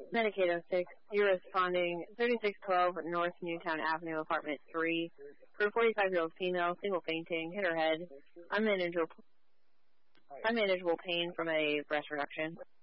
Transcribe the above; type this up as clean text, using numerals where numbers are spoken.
Medicaid 06, you're responding 3612 North Newtown Avenue, apartment 3, for a 45-year-old female, single fainting, hit her head, unmanageable pain from a breast reduction.